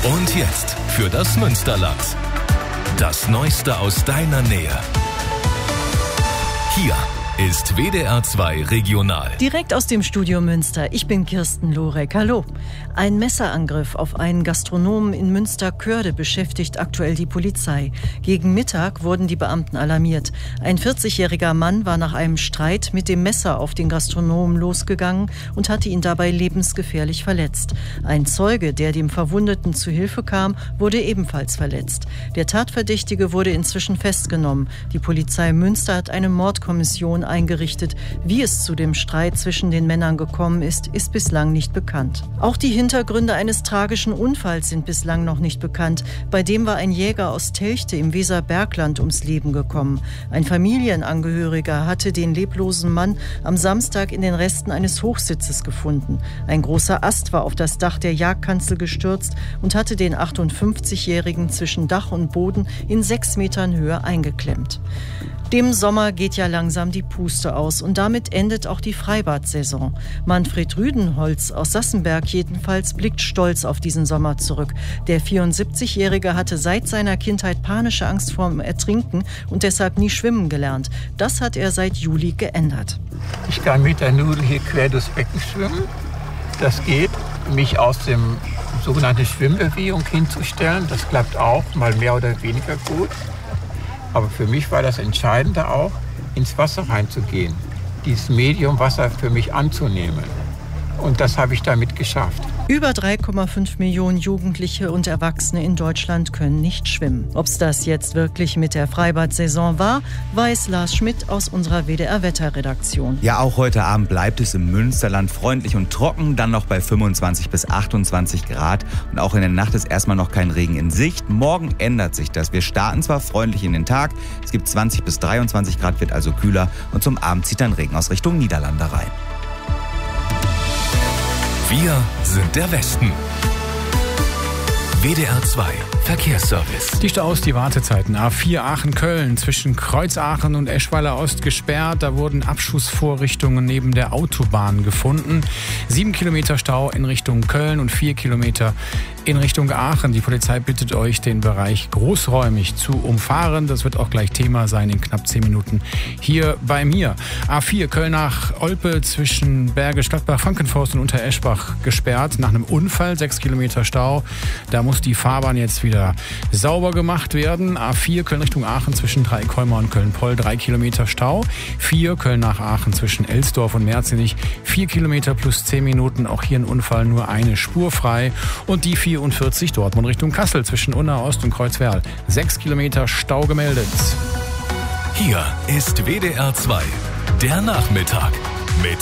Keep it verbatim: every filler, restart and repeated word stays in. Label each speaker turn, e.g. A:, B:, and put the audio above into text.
A: Und jetzt für das Münsterland. Das Neueste aus deiner Nähe. Hier ist W D R zwei Regional.
B: Direkt aus dem Studio Münster. Ich bin Kirsten Lorek. Hallo. Ein Messerangriff auf einen Gastronomen in Münster-Körde beschäftigt aktuell die Polizei. Gegen Mittag wurden die Beamten alarmiert. Ein vierzigjähriger Mann war nach einem Streit mit dem Messer auf den Gastronomen losgegangen und hatte ihn dabei lebensgefährlich verletzt. Ein Zeuge, der dem Verwundeten zu Hilfe kam, wurde ebenfalls verletzt. Der Tatverdächtige wurde inzwischen festgenommen. Die Polizei Münster hat eine Mordkommission eingerichtet. Wie es zu dem Streit zwischen den Männern gekommen ist, ist bislang nicht bekannt. Auch die Hintergründe eines tragischen Unfalls sind bislang noch nicht bekannt. Bei dem war ein Jäger aus Telchte im Weserbergland ums Leben gekommen. Ein Familienangehöriger hatte den leblosen Mann am Samstag in den Resten eines Hochsitzes gefunden. Ein großer Ast war auf das Dach der Jagdkanzel gestürzt und hatte den achtundfünfzigjährigen zwischen Dach und Boden in sechs Metern Höhe eingeklemmt. Dem Sommer geht ja langsam die Puste aus und damit endet auch die Freibad-Saison. Manfred Rüdenholz aus Sassenberg jedenfalls blickt stolz auf diesen Sommer zurück. Der vierundsiebzigjährige hatte seit seiner Kindheit panische Angst vor dem Ertrinken und deshalb nie schwimmen gelernt. Das hat er seit Juli geändert.
C: Ich kann mit der Nudel hier quer durchs Becken schwimmen. Das geht, mich aus dem sogenannten Schwimmbewegung hinzustellen. Das klappt auch, mal mehr oder weniger gut. Aber für mich war das Entscheidende auch, ins Wasser reinzugehen, dieses Medium Wasser für mich anzunehmen. Und das habe ich damit geschafft.
B: Über drei Komma fünf Millionen Jugendliche und Erwachsene in Deutschland können nicht schwimmen. Ob es das jetzt wirklich mit der Freibad-Saison war, weiß Lars Schmidt aus unserer W D R-Wetterredaktion.
D: Ja, auch heute Abend bleibt es im Münsterland freundlich und trocken, dann noch bei fünfundzwanzig bis achtundzwanzig Grad. Und auch in der Nacht ist erstmal noch kein Regen in Sicht. Morgen ändert sich das. Wir starten zwar freundlich in den Tag, es gibt zwanzig bis dreiundzwanzig Grad, wird also kühler und zum Abend zieht dann Regen aus Richtung Niederlande rein.
A: Wir sind der Westen. W D R zwei Verkehrsservice.
E: Die Staus, die Wartezeiten. A vier Aachen-Köln zwischen Kreuzaachen und Eschweiler Ost gesperrt. Da wurden Abschussvorrichtungen neben der Autobahn gefunden. Sieben Kilometer Stau in Richtung Köln und vier Kilometer in Richtung Aachen. Die Polizei bittet euch, den Bereich großräumig zu umfahren. Das wird auch gleich Thema sein in knapp zehn Minuten hier bei mir. A vier Köln nach Olpe zwischen Bergisch Gladbach, Frankenforst und Untereschbach gesperrt. Nach einem Unfall, sechs Kilometer Stau. Da muss die Fahrbahn jetzt wieder sauber gemacht werden. A vier Köln Richtung Aachen zwischen Dreikolmer und Köln-Poll, drei Kilometer Stau. vier Köln nach Aachen zwischen Elsdorf und Merzenich, vier Kilometer plus zehn Minuten. Auch hier ein Unfall, nur eine Spur frei. Und die vierundvierzig Dortmund Richtung Kassel zwischen Unna Ost und Kreuzwerl, sechs Kilometer Stau gemeldet.
A: Hier ist W D R zwei, der Nachmittag mit